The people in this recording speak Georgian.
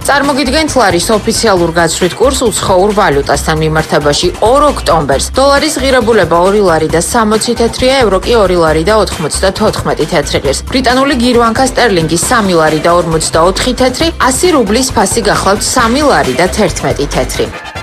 წარმოგიდგენთ ლარის ოფიციალურ გაცვლით კურსს უცხოურ ვალუტასთან მიმართებაში 2 ოქტომბერს. დოლარის ღირებულება 2 ლარი და 60 თეთრია, ევრო კი 2 ლარი და 94 თეთრი ღირს. ბრიტანული გირვანკა სტერლინგი 3 ლარი და 44 თეთრი, 100 რუბლის ფასი გახლავთ 3 ლარი და 11 თეთრი.